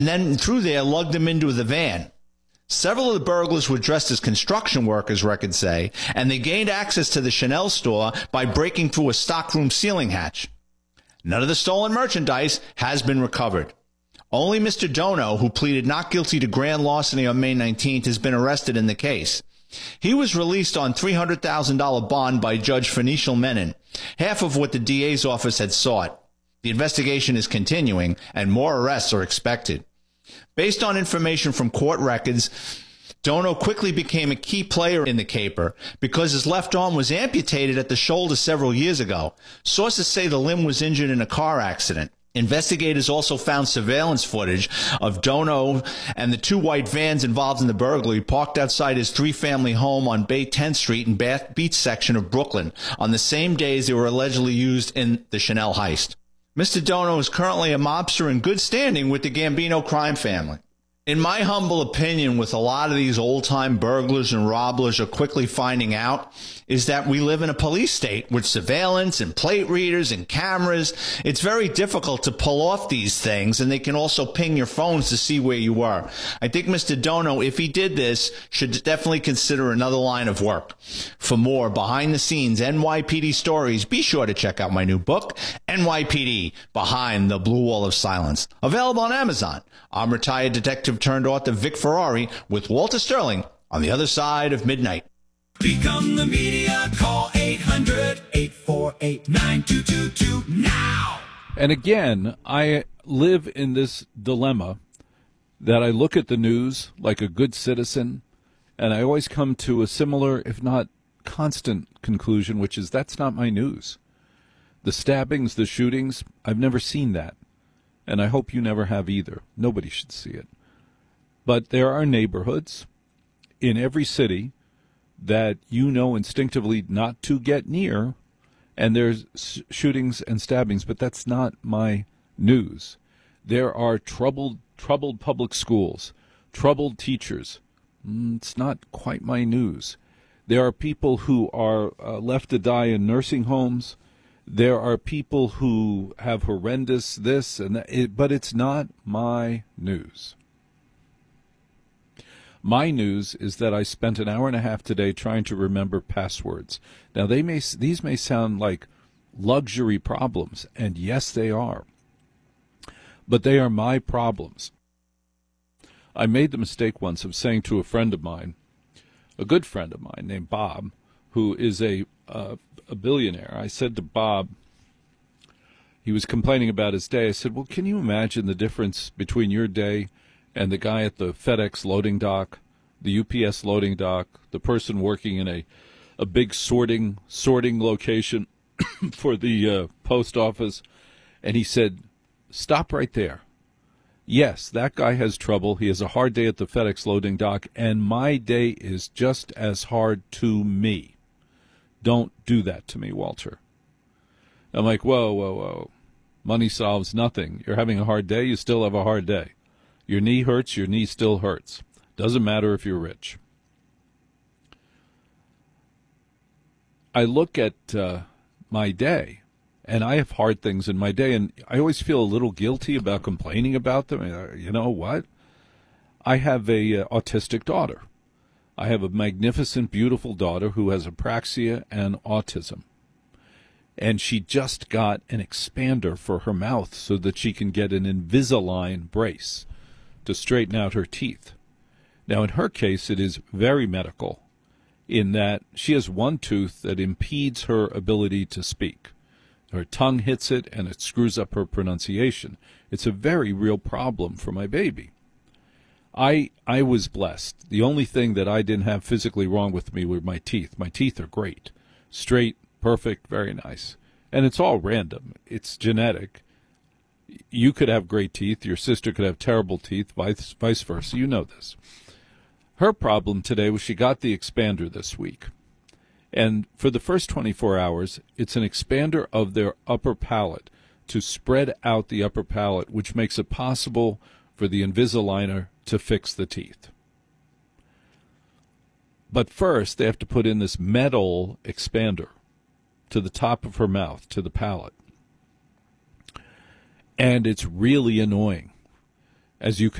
and then through there lugged him into the van. Several of the burglars were dressed as construction workers, records say, and they gained access to the Chanel store by breaking through a stockroom ceiling hatch. None of the stolen merchandise has been recovered. Only Mr. Dono, who pleaded not guilty to grand larceny on May 19th, has been arrested in the case. He was released on $300,000 bond by Judge Phoenicial Menon, half of what the DA's office had sought. The investigation is continuing, and more arrests are expected. Based on information from court records, Dono quickly became a key player in the caper because his left arm was amputated at the shoulder several years ago. Sources say the limb was injured in a car accident. Investigators also found surveillance footage of Dono and the two white vans involved in the burglary parked outside his three-family home on Bay 10th Street in Bath Beach section of Brooklyn on the same days they were allegedly used in the Chanel heist. Mr. Dono is currently a mobster in good standing with the Gambino crime family. In my humble opinion, with a lot of these old-time burglars and robbers are quickly finding out, is that we live in a police state with surveillance and plate readers and cameras. It's very difficult to pull off these things, and they can also ping your phones to see where you are. I think Mr. Dono, if he did this, should definitely consider another line of work. For more behind-the-scenes NYPD stories, be sure to check out my new book, NYPD, Behind the Blue Wall of Silence, available on Amazon. I'm retired detective-turned-author Vic Ferrari with Walter Sterling on the other side of midnight. Become the media. Call 800-848-9222 now. And again, I live in this dilemma that I look at the news like a good citizen, and I always come to a similar, if not constant, conclusion, which is that's not my news. The stabbings, the shootings, I've never seen that. And I hope you never have either. Nobody should see it. But there are neighborhoods in every city that you know instinctively not to get near, and there's shootings and stabbings, but that's not my news. There are troubled public schools, troubled teachers. It's not quite my news. There are people who are left to die in nursing homes. There are people who have horrendous this and that, but it's not my news. My news is that I spent an hour and a half today trying to remember passwords. Now, these may sound like luxury problems, and yes, they are. But they are my problems. I made the mistake once of saying to a friend of mine, a good friend of mine named Bob, who is a billionaire. I said to Bob, he was complaining about his day. I said, well, can you imagine the difference between your day and the guy at the FedEx loading dock, the UPS loading dock, the person working in a big sorting location for the post office? And he said, stop right there. Yes, that guy has trouble. He has a hard day at the FedEx loading dock, and my day is just as hard to me. Don't do that to me, Walter. I'm like, whoa. Money solves nothing. You're having a hard day, you still have a hard day. Your knee hurts, your knee still hurts. Doesn't matter if you're rich. I look at my day, and I have hard things in my day, and I always feel a little guilty about complaining about them. You know what? I have a autistic daughter. I have a magnificent, beautiful daughter who has apraxia and autism. And she just got an expander for her mouth so that she can get an Invisalign brace to straighten out her teeth. Now, in her case, it is very medical in that she has one tooth that impedes her ability to speak. Her tongue hits it, and it screws up her pronunciation. It's a very real problem for my baby. I was blessed. The only thing that I didn't have physically wrong with me were my teeth. My teeth are great. Straight, perfect, very nice. And it's all random. It's genetic. You could have great teeth. Your sister could have terrible teeth, vice versa. You know this. Her problem today was she got the expander this week. And for the first 24 hours, it's an expander of their upper palate to spread out the upper palate, which makes it possible for the Invisaligner to fix the teeth. But first, they have to put in this metal expander to the top of her mouth, to the palate. And it's really annoying. as you can